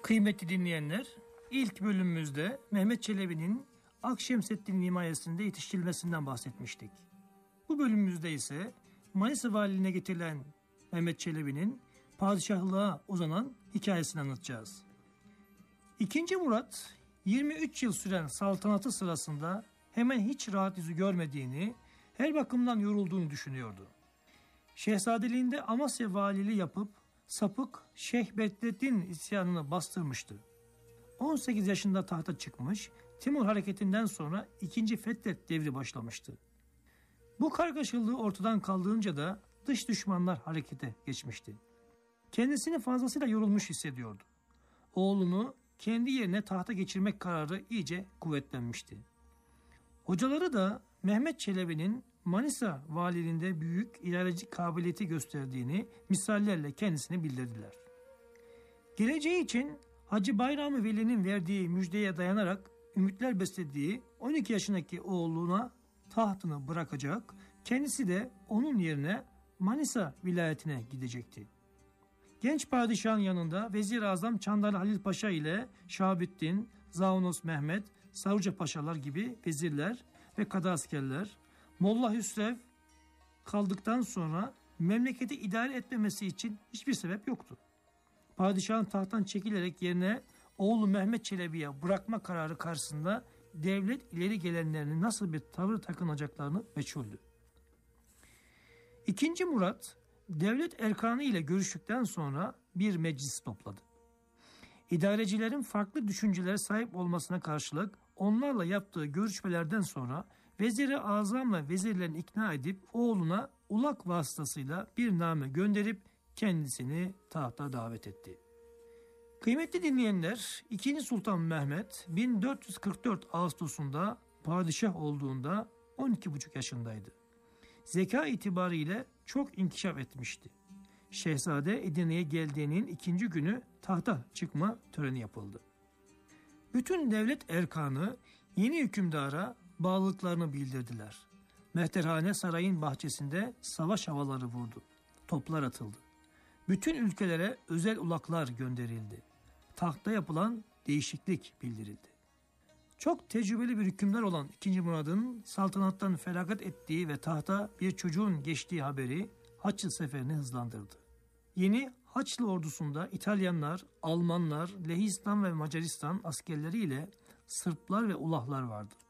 Kıymetli dinleyenler, ilk bölümümüzde Mehmet Çelebi'nin Akşemseddin'in himayesinde yetiştirilmesinden bahsetmiştik. Bu bölümümüzde ise Manisa valiliğine getirilen Mehmet Çelebi'nin padişahlığa uzanan hikayesini anlatacağız. İkinci Murat 23 yıl süren saltanatı sırasında hemen hiç rahat yüzü görmediğini, her bakımdan yorulduğunu düşünüyordu. Şehzadeliğinde Amasya valiliği yapıp sapık Şeyh Bedrettin isyanını bastırmıştı. 18 yaşında tahta çıkmış, Timur hareketinden sonra 2. Fetret devri başlamıştı. Bu kargaşalığı ortadan kaldırınca da dış düşmanlar harekete geçmişti. Kendisini fazlasıyla yorulmuş hissediyordu. Oğlunu kendi yerine tahta geçirmek kararı iyice kuvvetlenmişti. Hocaları da Mehmet Çelebi'nin Manisa valiliğinde büyük idareci kabiliyeti gösterdiğini misallerle kendisine bildirdiler. Geleceği için Hacı Bayram-ı Veli'nin verdiği müjdeye dayanarak ümitler beslediği 12 yaşındaki oğluna tahtını bırakacak, kendisi de onun yerine Manisa vilayetine gidecekti. Genç padişahın yanında Vezir-i Azam Çandarlı Halil Paşa ile Şahabüddin, Zaunos Mehmet, Saruca Paşalar gibi vezirler ve kadı askerler, Molla Hüsrev kaldıktan sonra memleketi idare etmemesi için hiçbir sebep yoktu. Padişahın tahttan çekilerek yerine oğlu Mehmet Çelebi'ye bırakma kararı karşısında devlet ileri gelenlerinin nasıl bir tavır takınacaklarını meçhuldü. İkinci Murat devlet erkanı ile görüştükten sonra bir meclis topladı. İdarecilerin farklı düşüncelere sahip olmasına karşılık onlarla yaptığı görüşmelerden sonra Vezir-i Azam'la vezirlerini ikna edip oğluna ulak vasıtasıyla bir name gönderip kendisini tahta davet etti. Kıymetli dinleyenler, 2. Sultan Mehmet 1444 Ağustos'unda padişah olduğunda 12,5 yaşındaydı. Zeka itibariyle çok inkişaf etmişti. Şehzade Edirne'ye geldiğinin 2. günü tahta çıkma töreni yapıldı. Bütün devlet erkanı yeni hükümdara bağlılıklarını bildirdiler. Mehterhane sarayın bahçesinde savaş havaları vurdu. Toplar atıldı. Bütün ülkelere özel ulaklar gönderildi. Tahtta yapılan değişiklik bildirildi. Çok tecrübeli bir hükümdar olan 2. Murad'ın saltanattan feragat ettiği ve tahta bir çocuğun geçtiği haberi Haçlı seferini hızlandırdı. Yeni Haçlı ordusunda İtalyanlar, Almanlar, Lehistan ve Macaristan askerleriyle Sırplar ve Ulahlar vardı.